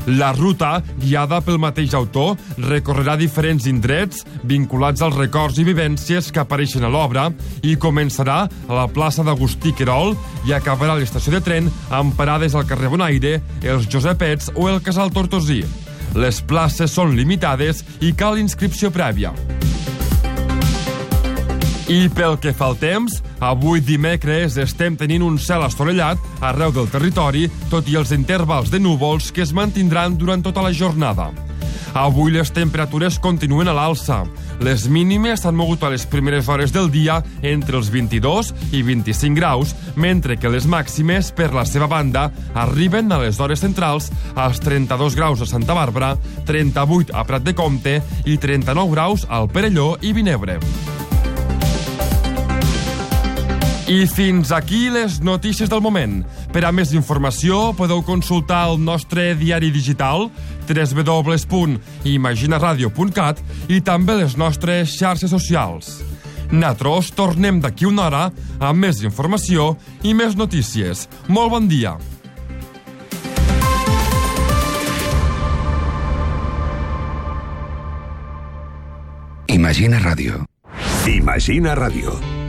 La ruta, guiada pel mateix autor, recorrerà diferents indrets vinculats als records i vivències que apareixen a l'obra i començarà a la plaça d'Agustí Querol i acabarà a l'estació de tren amb parades al carrer Bonaire, els Josepets o el Casal Tortosí. Les places són limitades i cal inscripció prèvia. I pel que fa al temps, avui dimecres estem tenint un cel assolellat arreu del territori, tot i els intervals de núvols que es mantindran durant tota la jornada. Avui les temperatures continuen a l'alça. Les mínimes s'han mogut a les primeres hores del dia entre els 22 i 25 graus, mentre que les màximes, per la seva banda, arriben a les hores centrals als 32 graus a Santa Bàrbara, 38 a Prat de Comte i 39 graus al Perelló i Vinebre. I fins aquí les notícies del moment. Per a més informació podeu consultar el nostre diari digital www.imaginaradio.cat i també les nostres xarxes socials. Nosaltres tornem d'aquí una hora amb més informació i més notícies. Molt bon dia. Imagina Ràdio. Imagina Ràdio.